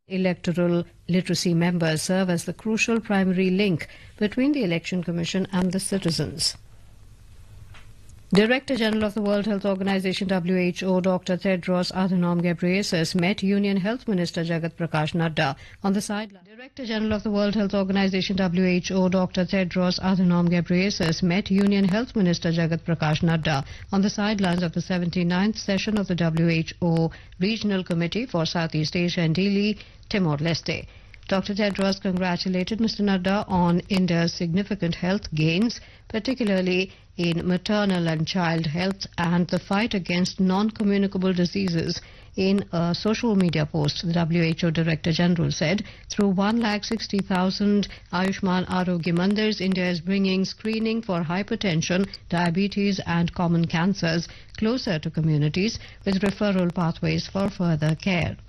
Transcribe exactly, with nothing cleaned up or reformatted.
Electoral literacy members serve as the crucial primary link between the Election Commission and the citizens. Director General of the World Health Organization W H O Doctor Tedros Adhanom Ghebreyesus met Union Health Minister Jagat Prakash Nadda on the sideline. Director General of the World Health Organization W H O Doctor Tedros Adhanom Ghebreyesus met Union Health Minister Jagat Prakash Nadda on the sidelines of the seventy-ninth session of the W H O Regional Committee for Southeast Asia in Dili, Timor-Leste. Doctor Tedros congratulated Mister Nadda on India's significant health gains, particularly in maternal and child health and the fight against non-communicable diseases. In a social media post, the W H O Director General said, through one lakh sixty thousand Ayushman Arogya Mandirs, India is bringing screening for hypertension, diabetes and common cancers closer to communities with referral pathways for further care.